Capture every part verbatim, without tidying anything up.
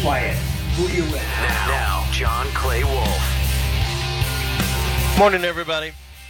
Quiet. Who do you with? Now, now, John Clay Wolf. Morning, everybody.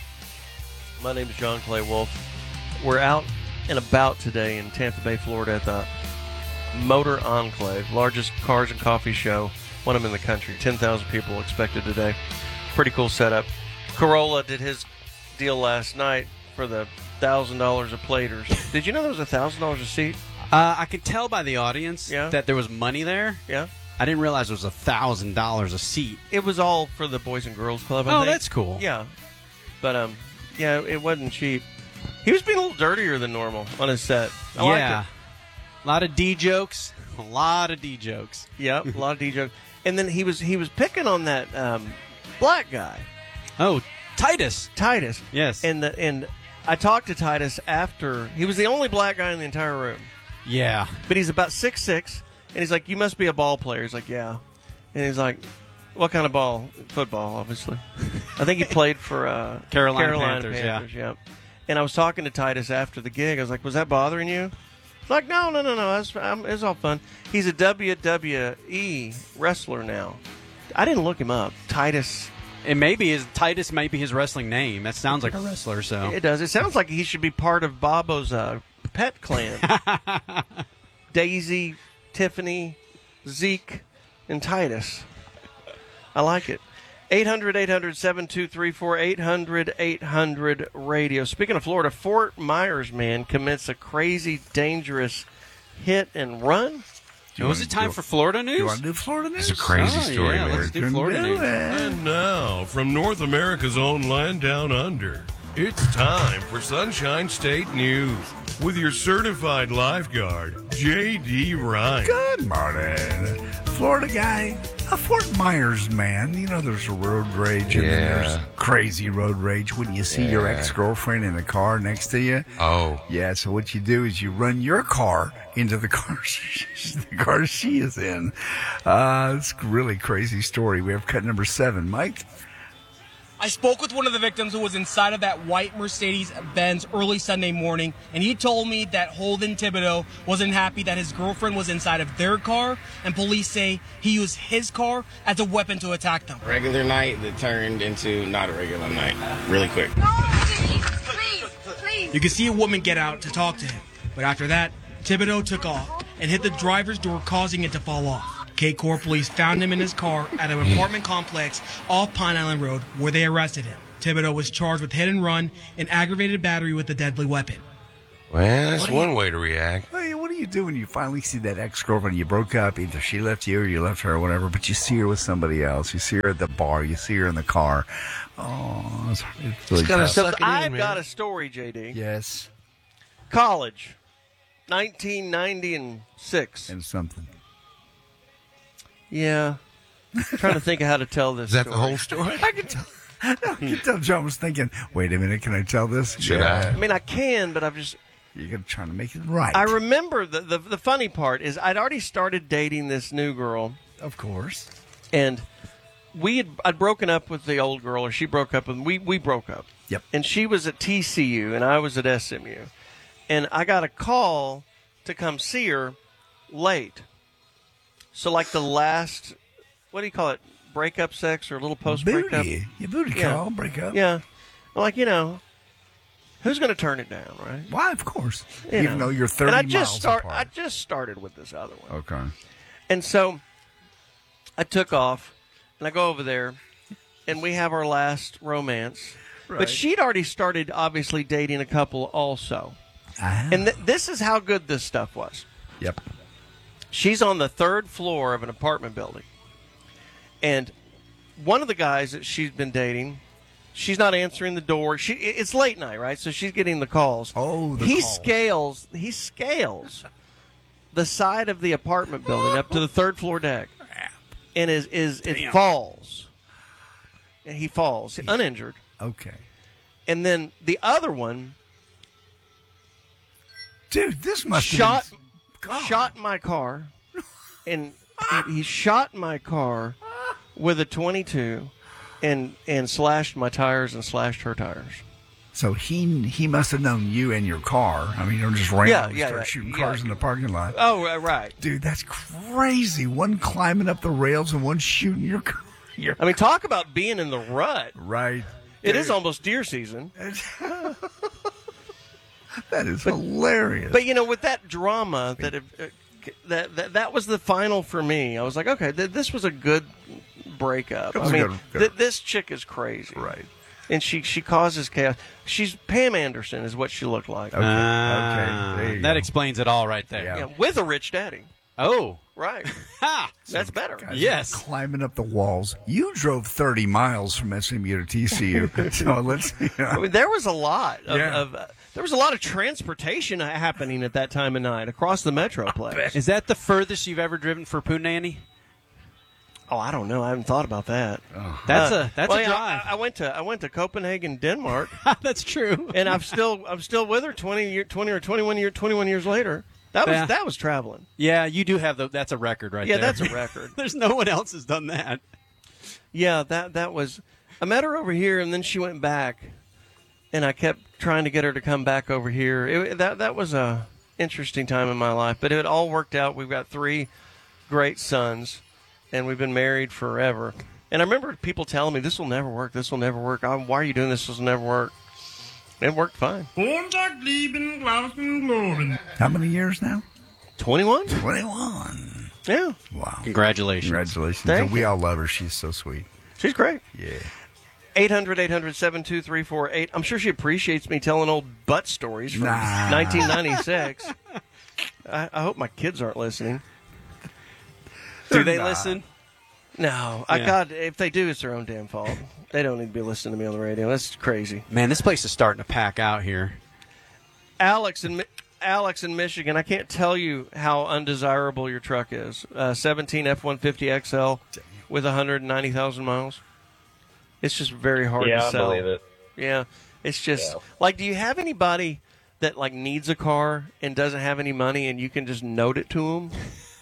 My name is John Clay Wolf. We're out and about today in Tampa Bay, Florida at the Motor Enclave, largest cars and coffee show, one of them in the country. ten thousand people expected today. Pretty cool setup. Corolla did his deal last night for the one thousand dollars a platers. Did you know there was one thousand dollars a seat? Uh, I could tell by the audience Yeah. that there was money there. Yeah. I didn't realize it was one thousand dollars a seat. It was all for the Boys and Girls Club, I Oh, think. that's cool. Yeah. But, um, yeah, it wasn't cheap. He was being a little dirtier than normal on his set. I liked yeah. it. A lot of D jokes. A lot of D jokes. Yep, a lot of D Js. And then he was he was picking on that um, black guy, Oh, Titus. Titus. Yes. And the, and I talked to Titus after. He was the only black guy in the entire room. Yeah. But he's about six six, and he's like, "You must be a ball player." He's like, "Yeah." And he's like, "What kind of ball?" Football, obviously. I think he played for uh, Carolina Carolina Panthers, Panthers, yeah. And I was talking to Titus after the gig. I was like, "Was that bothering you?" He's like, "No, no, no, no. It's, um, it's all fun." He's a W W E wrestler now. I didn't look him up. Titus. And maybe his Titus might be his wrestling name. That sounds like a wrestler, so. It does. It sounds like he should be part of Bobo's uh, pet clan. Daisy, Tiffany, Zeke, and Titus. I like it. eight hundred, eight hundred, seven two three four, eight hundred, eight hundred, radio. Speaking of Florida, Fort Myers man commits a crazy, dangerous hit and run. Was it time for Florida news? You want to do Florida news? It's a crazy Oh, story, yeah, man. let's do Florida Do news. it. And now, from North America's own land down under, it's time for Sunshine State News with your certified lifeguard, J D Ryan. Good morning. Florida guy, a Fort Myers man. You know, there's road rage and then Yeah. there's crazy road rage when you see your Yeah. ex-girlfriend in the car next to you. Oh. Yeah, so what you do is you run your car into the car, the car she is in. Uh, it's a really crazy story. We have cut number seven. Mike? I spoke with one of the victims who was inside of that white Mercedes-Benz early Sunday morning, and he told me that Holden Thibodeau wasn't happy that his girlfriend was inside of their car, and police say he used his car as a weapon to attack them. Regular night that turned into not a regular night, really quick. No, please, please, please. You can see a woman get out to talk to him, but after that, Thibodeau took off and hit the driver's door, causing it to fall off. Cape Coral police found him in his car at an apartment complex off Pine Island Road, where they arrested him. Thibodeau was charged with hit and run and aggravated battery with a deadly weapon. Well, that's one way to react. Hey, what do you do when you finally see that ex-girlfriend? You broke up, either she left you or you left her or whatever, but you see her with somebody else. You see her at the bar. You see her in the car. Oh, it's, it's really gotta tough. suck So it in, I've man. got a story, J D. Yes, College, nineteen ninety-six. and something. Yeah. I'm trying to think of how to tell this Is that story. the whole story? I can tell. No, you can tell John was thinking, wait a minute, can I tell this? Should I I? mean, I can, but I've just... You're going to try to make it right. I remember the, the the funny part is I'd already started dating this new girl, Of course. and we had I'd broken up with the old girl, or she broke up with we we broke up. Yep. And she was at T C U, and I was at S M U, and I got a call to come see her late. So like the last, what do you call it, breakup sex or a little post breakup? Booty. Your booty Yeah. call, break up. Yeah. Well, like you know, who's going to turn it down, right? Why, of course. You Even know. though you're thirty and I miles just start, I apart. just started with this other one. Okay. And so I took off, and I go over there, and we have our last romance. Right. But she'd already started, obviously, dating a couple also. Ah. And th- this is how good this stuff was. Yep. She's on the third floor of an apartment building. And one of the guys that she's been dating, she's not answering the door. She It's late night, right? So she's getting the calls. Oh, the he calls. scales. He scales the side of the apartment building up to the third floor deck, and is is it falls. And he falls uninjured. Okay. And then the other one Dude, this must shot have been... God. shot my car, and he, he shot my car with a twenty-two, and and slashed my tires and slashed her tires. So he he must have known you and your car. I mean, you don't just randomly Yeah, yeah, start yeah, shooting yeah. cars in the parking lot. Oh, right, right. Dude, that's crazy. One climbing up the rails and one shooting your car. Your I mean, talk about being in the rut. Right. It is almost deer season. That is hilarious. But, you know, with that drama, that, it, uh, that that that was the final for me. I was like, okay, th- this was a good breakup. It was I a mean, good- good- th- this chick is crazy. Right. And she, she causes chaos. She's Pam Anderson is what she looked like. Okay. Ah, okay. There you that go. explains it all right there. Yeah. Yeah, with a rich daddy. Oh. Right. Ha! That's better. Guys, Yes. Climbing up the walls. You drove thirty miles from S M U to T C U. So let's, you know. I mean, there was a lot of, Yeah. of uh, there was a lot of transportation happening at that time of night across the Metroplex. Is that the furthest you've ever driven for Poonanny? Oh, I don't know. I haven't thought about that. That's Uh, a that's well, a yeah, drive. I, I went to I went to Copenhagen, Denmark, That's true. and I'm still I'm still with her twenty year, twenty or twenty-one year twenty-one years later. That was Yeah. that was traveling. Yeah, you do have the. That's a record right Yeah, there. that's a record. There's no one else has done that. Yeah, that that was. I met her over here, and then she went back, and I kept trying to get her to come back over here. It, that that was a interesting time in my life, but it all worked out. We've got three great sons, and we've been married forever. And I remember people telling me, "This will never work. This will never work. I, why are you doing this? This will never work." It worked fine. How many years now? twenty-one? twenty-one. Yeah, Wow. Congratulations. Congratulations. Thank And we you. all love her. She's so sweet. she's great. Yeah. eight hundred, eight hundred, seven two three four eight. I'm sure she appreciates me telling old butt stories from Nah. nineteen ninety-six. I, I hope my kids aren't listening. Do they Nah. listen? No, I Yeah. God, if they do, it's their own damn fault. They don't need to be listening to me on the radio. That's crazy. Man, this place is starting to pack out here. Alex in Mi- Alex in Michigan, I can't tell you how undesirable your truck is. Uh, seventeen F one fifty X L with one hundred ninety thousand miles. It's just very hard Yeah, to I sell. believe it. Yeah, it's just Yeah. like, do you have anybody that like needs a car and doesn't have any money, and you can just note it to them?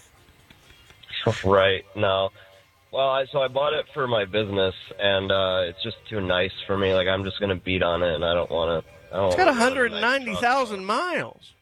Right. No. Well, I, so I bought it for my business, and uh, it's just too nice for me. Like, I'm just going to beat on it, and I don't want to. It's got one hundred ninety thousand miles.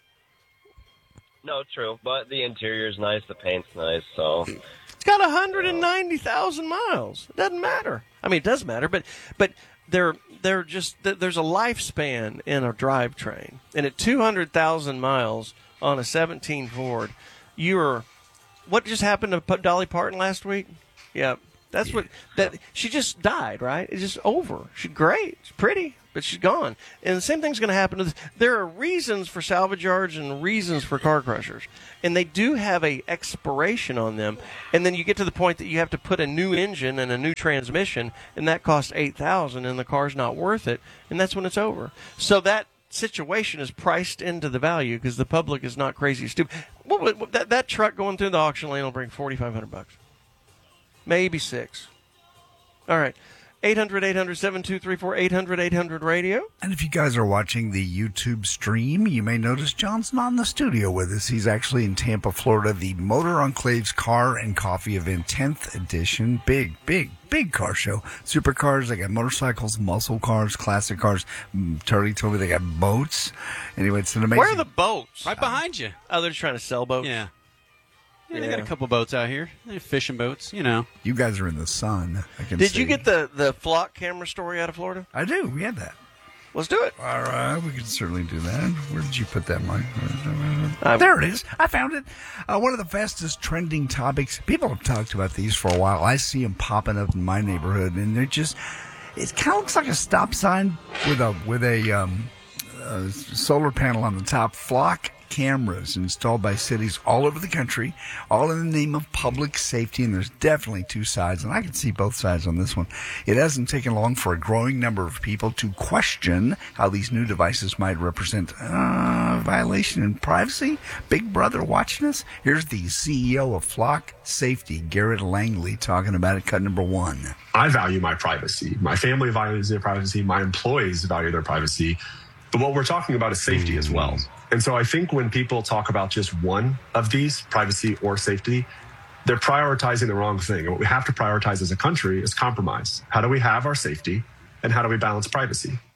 No, true. But the interior's nice, the paint's nice, so. It's got one hundred ninety thousand miles. It doesn't matter. I mean, it does matter, but but they're they're just there's a lifespan in a drivetrain, and at two hundred thousand miles on a seventeen Ford, you're. What just happened to Dolly Parton last week? Yeah, that's what that she just died. Right? It's just over. She's great. She's pretty, but she's gone. And the same thing's going to happen to this. There are reasons for salvage yards and reasons for car crushers, and they do have a expiration on them. And then you get to the point that you have to put a new engine and a new transmission, and that costs eight thousand, and the car's not worth it. And that's when it's over. So that situation is priced into the value because the public is not crazy stupid. What, would- what, that that truck going through the auction lane will bring forty five hundred bucks, maybe six. All right, eight hundred, eight hundred, seven two three four, eight hundred, eight hundred radio. And if you guys are watching the YouTube stream, you may notice John's not in the studio with us. He's actually in Tampa, Florida, the Motor Enclave's Car and Coffee event, tenth edition. Big, big, big car show. Supercars, they got motorcycles, muscle cars, classic cars. Mm, Charlie told me they got boats. Anyway, it's an amazing... Where are the boats? Right behind you. Oh, they're just trying to sell boats. Yeah. Yeah, they Yeah. got a couple boats out here. They're fishing boats, you know. You guys are in the sun. I can Did see. you get the, the flock camera story out of Florida? I do. We had that. Let's do it. All right, we can certainly do that. Where did you put that, Mike? I'm- There it is. I found it. Uh, one of the fastest trending topics. People have talked about these for a while. I see them popping up in my neighborhood, and they're just. It kind of looks like a stop sign with a with a, um, a solar panel on the top. Flock cameras installed by cities all over the country, all in the name of public safety, and there's definitely two sides, and I can see both sides on this one. It hasn't taken long for a growing number of people to question how these new devices might represent uh, violation in privacy. Big Brother watching us? Here's the C E O of Flock Safety, Garrett Langley, talking about it, cut number one. I value my privacy. My family values their privacy. My employees value their privacy. But what we're talking about is safety as well. And so I think when people talk about just one of these, privacy or safety, they're prioritizing the wrong thing. And what we have to prioritize as a country is compromise. How do we have our safety, and how do we balance privacy?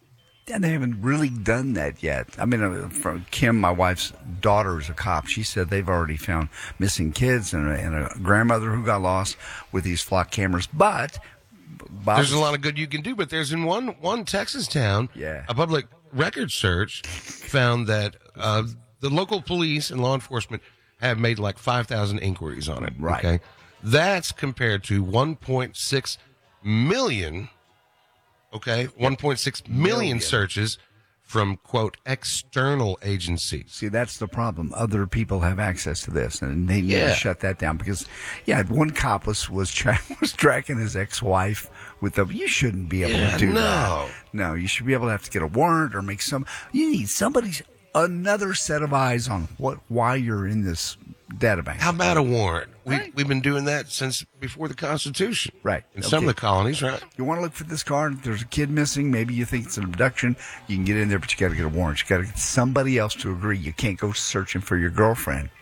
And they haven't really done that yet. I mean, uh, from Kim, my wife's daughter, is a cop. She said they've already found missing kids and a, and a grandmother who got lost with these flock cameras. But Bob, there's a lot of good you can do, but there's in one one Texas town, yeah. a public record search found that uh, the local police and law enforcement have made like five thousand inquiries on it. Right. Okay, that's compared to one point six million. Okay, one point six million, million searches from, quote, external agencies. See, that's the problem. Other people have access to this, and they need Yeah. to shut that down because, yeah, one cop was was, tra- was tracking his ex-wife with the. You shouldn't be able Yeah, to do no. that. No, you should be able to have to get a warrant or make some. You need somebody's another set of eyes on what why you're in this databank. How about a warrant? We, right. We've been doing that since before the Constitution. Right. In some of the colonies, right? You want to look for this car, and if there's a kid missing, maybe you think it's an abduction, you can get in there, but you got to get a warrant. You got to get somebody else to agree. You can't go searching for your girlfriend.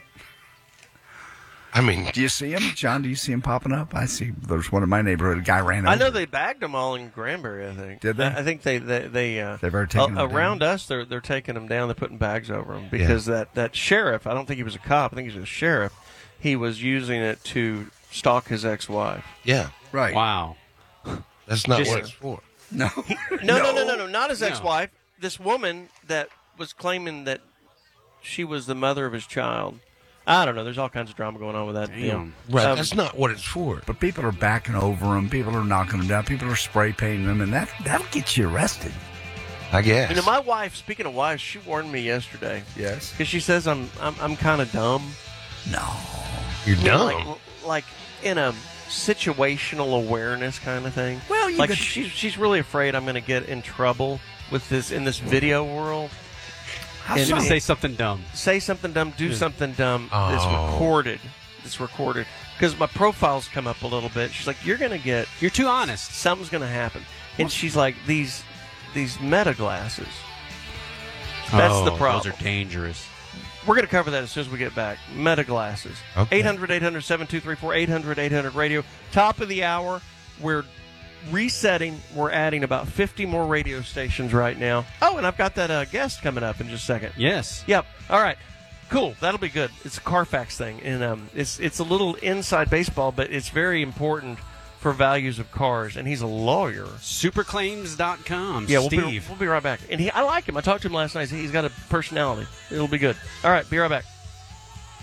I mean, do you see him, John? Do you see him popping up? I see. There's one in my neighborhood. A guy ran over. I know they bagged them all in Granbury. I think. Did they? I, I think they they, they uh, they've already taken uh, them around down. us. They're they're taking them down. They're putting bags over them because yeah. that that sheriff. I don't think he was a cop. I think he was a sheriff. He was using it to stalk his ex-wife. Yeah. Right. Wow. That's not Just, what it's for. No. He, no, no, no, no, no, not his No. ex-wife. This woman that was claiming that she was the mother of his child. I don't know. There's all kinds of drama going on with that. You know. Right. Um, That's not what it's for. But people are backing over them. People are knocking them down. People are spray painting them, and that that'll get you arrested. I guess. You know, my wife. Speaking of wives, she warned me yesterday. Yes. Because she says I'm I'm, I'm kind of dumb. No. You're You know, dumb. like, like in a situational awareness kind of thing. Well, you like could- she's she's really afraid I'm going to get in trouble with this in this video world. How And- She's going to say something dumb. Say something dumb, do something dumb. Oh. It's recorded. It's recorded because my profile's come up a little bit. She's like, "You're going to get. You're too honest. Something's going to happen." And she's like, "These these meta glasses. That's oh, the problem. Those are dangerous. We're going to cover that as soon as we get back. Meta glasses. Okay. eight hundred, eight hundred, seven two three four, eight hundred, eight hundred radio. Top of the hour. We're resetting. We're adding about fifty more radio stations right now. Oh, and I've got that uh, guest coming up in just a second. Yes. Yep. All right. Cool. That'll be good. It's a Carfax thing, and um, it's it's a little inside baseball, but it's very important for values of cars. And he's a lawyer. Superclaims dot com. Yeah, we'll Steve. be, we'll be right back. And he, I like him. I talked to him last night. He's got a personality. It'll be good. All right. Be right back.